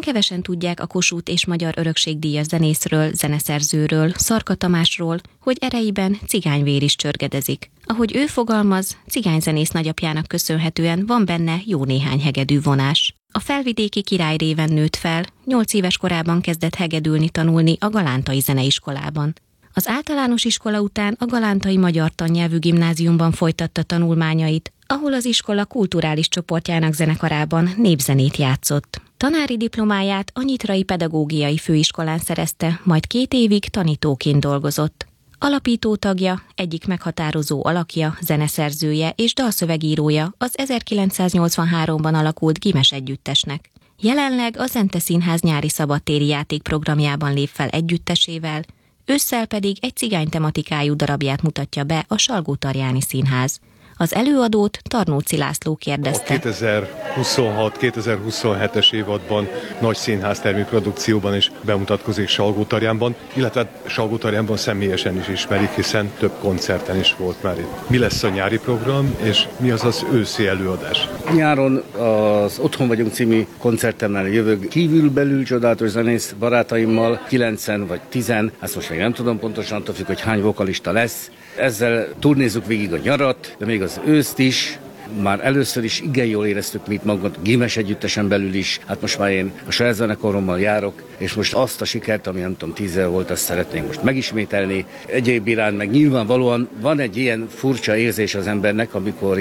kevesen tudják a Kossuth és Magyar Örökségdíjas zenészről, zeneszerzőről, Szarka Tamásról, hogy ereiben cigányvér is csörgedezik. Ahogy ő fogalmaz, cigányzenész nagyapjának köszönhetően van benne jó néhány hegedű vonás. A felvidéki Királyréven nőtt fel, 8 éves korában kezdett hegedülni tanulni a Galántai Zeneiskolában. Az általános iskola után a Galántai Magyar Tannyelvű Gimnáziumban folytatta tanulmányait, ahol az iskola kulturális csoportjának zenekarában népzenét játszott. Tanári diplomáját a Nyitrai Pedagógiai Főiskolán szerezte, majd 2 évig tanítóként dolgozott. Alapító tagja, egyik meghatározó alakja, zeneszerzője és dalszövegírója az 1983-ban alakult Gimes együttesnek. Jelenleg a Zente Színház nyári szabadtéri játékprogramjában lép fel együttesével, ősszel pedig egy cigány tematikájú darabját mutatja be a Salgótarjáni Színház. Az előadót Tarnóci László kérdezte. A 2026-2027-es évadban nagy színháztermi produkcióban is bemutatkozik Salgótarjánban, illetve Salgótarjánban személyesen is ismerik, hiszen több koncerten is volt már itt. Mi lesz a nyári program, és mi az az őszi előadás? Nyáron az Otthon vagyunk című koncertemmel jövök kívülbelül csodálatos zenész barátaimmal, 9 vagy 10, ezt most még nem tudom pontosan, attól függ, hogy hány vokalista lesz. Ezzel turnézzuk végig a nyarat, de még az őszt is. Már először is igen jól éreztük mi itt magunkat, Gimes együttesen belül is. Hát most már én a saját zenekarommal járok, és most azt a sikert, ami nem tudom 10 éve volt, azt szeretnénk most megismételni. Egyéb iránt meg nyilvánvalóan van egy ilyen furcsa érzés az embernek, amikor